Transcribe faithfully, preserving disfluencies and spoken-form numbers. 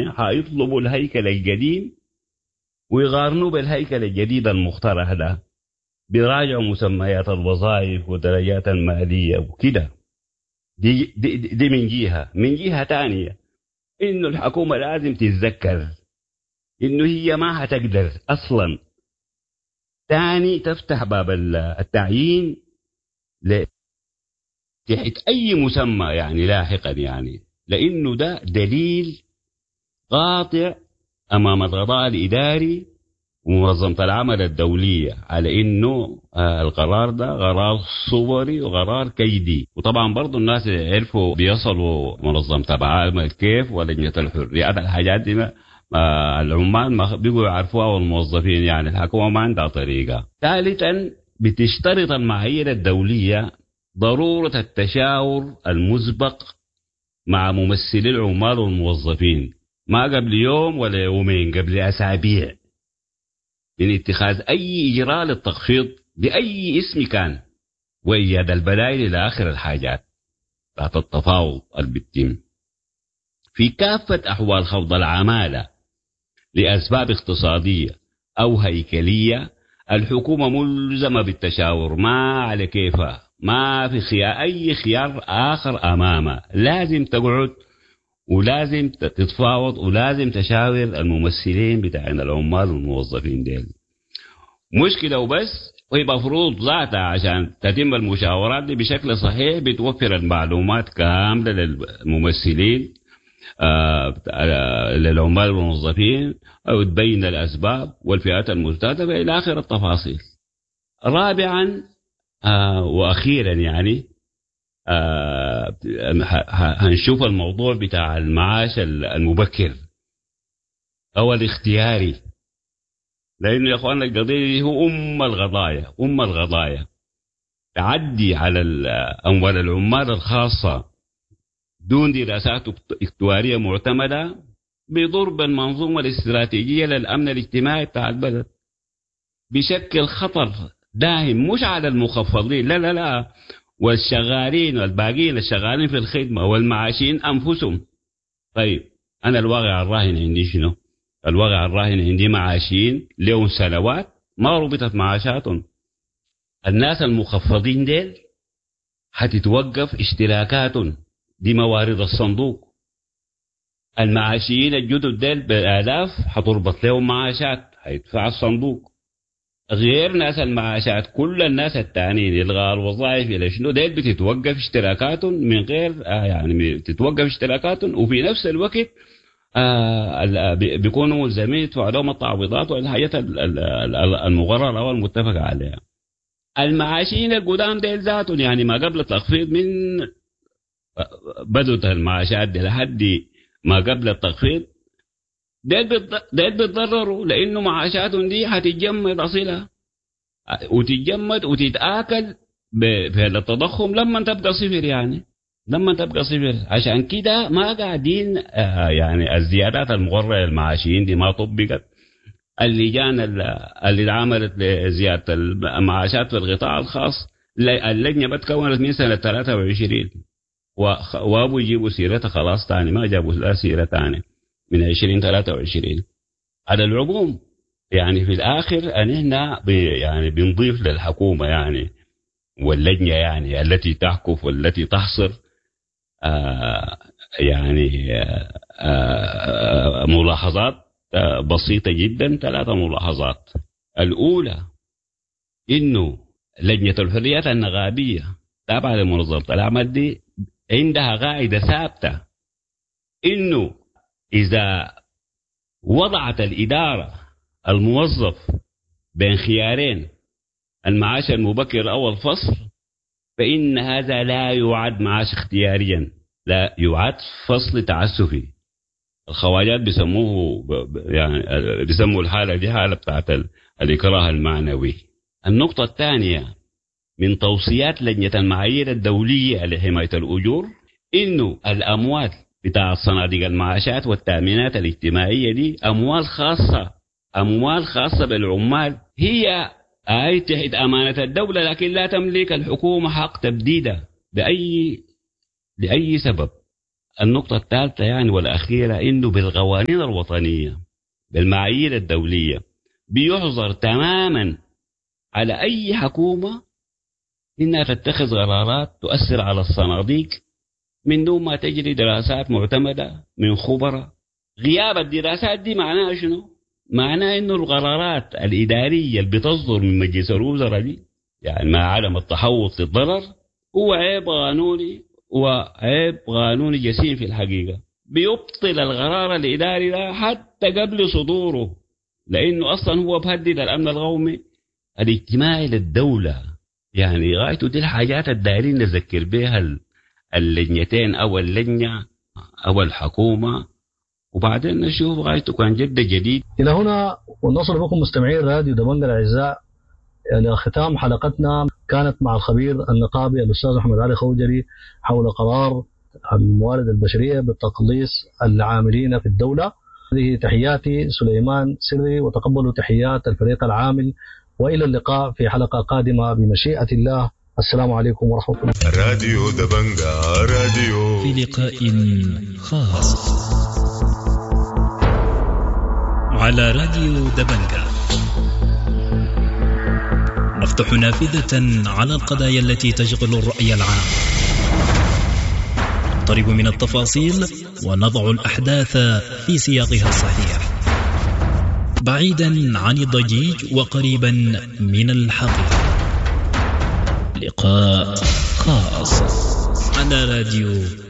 الثانية حيطلبوا الهيكل القديم ويقارنوا بالهيكل الجديد المخترع ده، بيراجعوا مسميات الوظائف ودرجات المالية وكده. دي, دي, دي من جهة. من جهة تانية إنه الحكومة لازم تتذكر إنه هي ما هتقدر أصلا تاني تفتح باب التعيين تحت أي مسمى يعني لاحقا، يعني لأنه ده دليل قاطع أمام القضاء الإداري ومنظمة العمل الدولية على إنه آه القرار ده قرار صوري وقرار كيدي. وطبعا برضو الناس عرفوا بيصلوا منظمة العمل كيف ولجنة الحريات، الحاجات دي ما ما العمال ما بيقوا يعرفوها والموظفين، يعني الحكومة ما عندها طريقة. ثالثا بتشترط المعايير الدولية ضرورة التشاور المسبق مع ممثلي العمال والموظفين، ما قبل يوم ولا يومين، قبل أسابيع، من اتخاذ أي إجراء للتخفيض بأي اسم كان وإيجاد البدائل إلى آخر الحاجات تحت التفاوض البتم. في كافة أحوال خفض العمالة لأسباب اقتصادية أو هيكلية، الحكومة ملزمة بالتشاور ما على كيفها، ما في خيار أي خيار آخر أمامها، لازم تقعد ولازم تتفاوض ولازم تشاور الممثلين بتاعين العمال والموظفين ديل. مشكلة وبس، وهي مفروض ذاتها عشان تتم المشاورات دي بشكل صحيح بتوفر المعلومات كاملة للممثلين آه للعمال والموظفين، أو تبين الأسباب والفئات المستهدفة إلى آخر التفاصيل. رابعا آه وأخيرا يعني آه هنشوف الموضوع بتاع المعاش المبكر أو الاختياري، لأنه يا أخوان القضية هو أم القضايا أم القضايا تعدي على أموال العمال الخاصة دون دراسات اكتوارية معتمدة بيضر بالمنظومة الاستراتيجية للأمن الاجتماعي بتاع البلد، بشكل خطر داهم مش على المخفضين، لا لا لا، والشغالين والباقين الشغالين في الخدمة والمعاشين أنفسهم. طيب أنا الواقع الراهن عندي شنو؟ الواقع الراهن عندي معاشين لهم سنوات ما ربطت معاشاتهم. الناس المخفضين ديل حتتوقف اشتراكاتهم، دي موارد الصندوق. المعاشيين الجدد ديل بالآلاف حتربط لهم معاشات حيدفع الصندوق، غير ناس المعاشات كل الناس التانيين إلغاء الوظائف إلى شنو ديل بتتوقف اشتراكاتهم من غير آه يعني بتتوقف اشتراكاتهم، وفي نفس الوقت آه بيكونوا ملزمين يدفعوا لهم التعويضات والحاجات المقررة والمتفق عليها. المعاشين القدام ديل ذاتهم يعني ما قبل التخفيض من بدت المعاشات دي لحد ما قبل التخفيض ديل بيتضرروا، لأنه معاشاتهم دي هتتجمد أصيلها وتتجمد وتتآكل في التضخم لما تبقى صفر، يعني لما تبقى صفر. عشان كده ما قاعدين آه يعني الزيادات المقررة للمعاشين دي ما طبقت. اللجان اللي عملت لزيادة المعاشات في القطاع الخاص اللجنة بتكونت من سنة ثلاثة وعشرين وابو يجيبوا سيرتها خلاص تاني، ما جابوا لا سيرة تاني من عشرين ثلاثة وعشرين. على العموم يعني في الآخر أن هنا يعني بنضيف للحكومة يعني واللجنة يعني التي تحكف والتي تحصر آه يعني آه آه ملاحظات آه بسيطة جدا. ثلاثة ملاحظات. الأولى إنه لجنة الحريات النقابية تابعة لمنظمة العمل دي عندها قاعدة ثابتة إنه إذا وضعت الإدارة الموظف بين خيارين المعاش المبكر أو الفصل، فإن هذا لا يعد معاش اختياريا، لا يعد فصل تعسفي. الخواجات بيسموه يعني بيسموا الحالة دي حالة بتاعت الإكراه المعنوي. النقطة الثانية من توصيات لجنة المعايير الدولية لحماية الأجور إنه الأموال بتاع صناديق المعاشات والتأمينات الاجتماعية دي أموال خاصة، أموال خاصة بالعمال، هي أي تحت أمانة الدولة، لكن لا تملك الحكومة حق تبديدها بأي لأي سبب. النقطة الثالثة يعني والأخيرة إنه بالقوانين الوطنية بالمعايير الدولية بيحظر تماما على أي حكومة إنها تتخذ قرارات تؤثر على الصناديق من دون ما تجري دراسات معتمدة من خبراء. غياب الدراسات دي معناها شنو؟ معناه إنه القرارات الإدارية اللي بتصدر من مجلس الوزراء دي يعني مع عدم التحوط للضرر هو عيب قانوني وعيب قانوني جسيم في الحقيقة، بيبطل القرار الإداري ده حتى قبل صدوره، لأنه أصلا هو بهدد الأمن القومي الاجتماعي للدولة. يعني غايته دي الحاجات الدارين نذكر بها اللجنتين أو اللجنة أو الحكومة، وبعدين نشوف غايته كان جد جديد. إلى هنا ونصل بكم مستمعين راديو دبنجة الأعزاء إلى ختام حلقتنا، كانت مع الخبير النقابي الأستاذ أحمد علي خوجري حول قرار الموارد البشرية بتقليص العاملين في الدولة. هذه تحياتي سليمان سري، وتقبلوا تحيات الفريق العامل، وإلى اللقاء في حلقة قادمة بمشيئة الله. السلام عليكم ورحمة الله. راديو دبنجة راديو في لقاء خاص على راديو دبنجة نفتح نافذة على القضايا التي تشغل الرأي العام، نقترب من التفاصيل ونضع الأحداث في سياقها الصحيح، بعيدا عن الضجيج وقريبا من الحقيقة. لقاء خاص على راديو